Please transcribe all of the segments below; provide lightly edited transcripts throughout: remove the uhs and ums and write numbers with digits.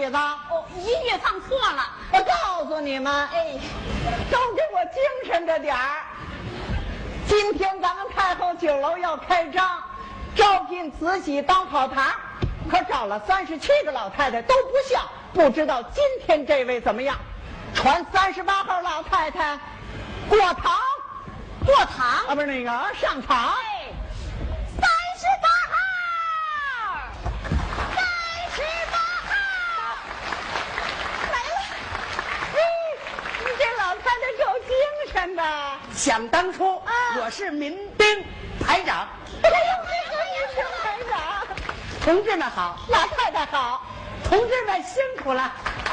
曲子？ 哦，音乐放错了。 我告诉你们， 哎， 都给我精神着点儿。今天咱们太后酒楼要开张，招聘慈禧当跑堂，可找了37个老太太都不像，不知道今天这位怎么样？传38号老太太过堂， 过堂啊，不是那个上场。 哎，38号，38号，来了。 你这老太太够精神的。 想当初，我是民兵排长。 哎呦，这个民兵排长， 同志们好， 老太太好。 同志们辛苦了。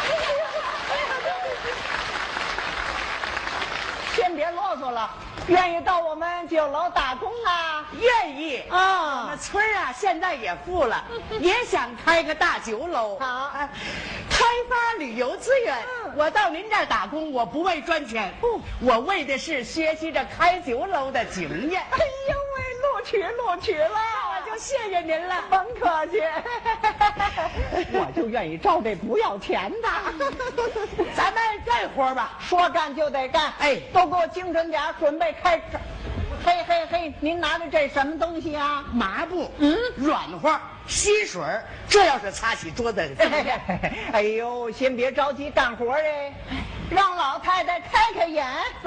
先别啰嗦了，愿意到我们酒楼打工啊？ 愿意我啊们，村啊现在也富了，也想开个大酒楼。 好开发旅游资源。我到您这儿打工，我不为赚钱，我为的是学习着开酒楼的经验。 哎呦喂，录取了， 我就谢谢您了。 甭客气。我就愿意招这不要钱的。 咱们干活吧。 说干就得干， 哎都给我精神点儿，准备开始。嘿嘿嘿，您拿着这什么东西啊？ 麻布，软和，吸水，这要是擦起桌子， 哎呦，先别着急干活哎，让老太太开开眼。 走，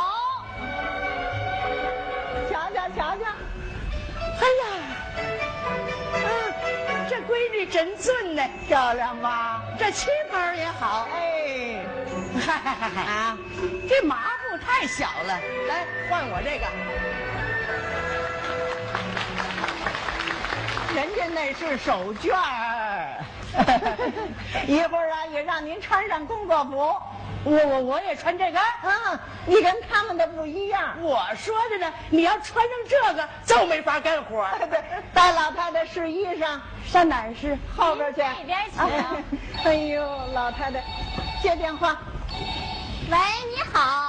瞧瞧瞧瞧， 哎呀，这闺女真俊呢， 漂亮吧？ 这旗袍也好。 哎， 啊，这麻布太小了，来换我这个。 人家那是手绢儿。一会儿啊，也让您穿上工作服。 我也穿这个。 你跟他们的不一样。 我说的呢，你要穿上这个就没法干活。 对，带老太太试衣裳，上哪儿试？后边去。 那边请。 哎呦，老太太，接电话。 喂，你好。